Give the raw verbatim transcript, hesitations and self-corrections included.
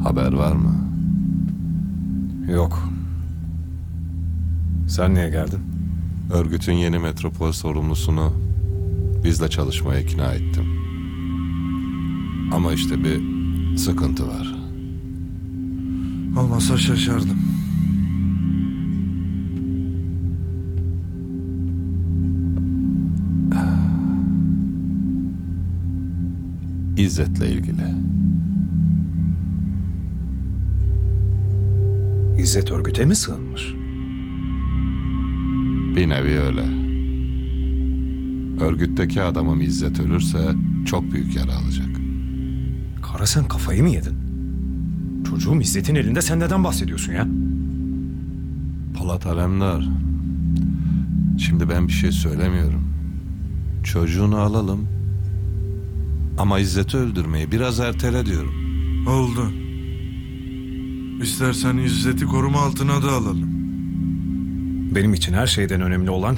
Haber var mı? Yok. Sen niye geldin? Örgütün yeni metropol sorumlusunu bizle çalışmaya ikna ettim. Ama işte bir sıkıntı var. Olmasa şaşardım. İzzet'le ilgili. İzzet örgüte mi sığınmış? Bir nevi öyle. Örgütteki adamım İzzet ölürse çok büyük yara alacak. Kara, sen kafayı mı yedin? Çocuğum İzzet'in elinde, sen neden bahsediyorsun ya? Polat Alemdar. Şimdi ben bir şey söylemiyorum. Çocuğunu alalım. Ama İzzet'i öldürmeyi biraz ertele diyorum. Oldu. İstersen İzzet'i koruma altına da alalım. Benim için her şeyden önemli olan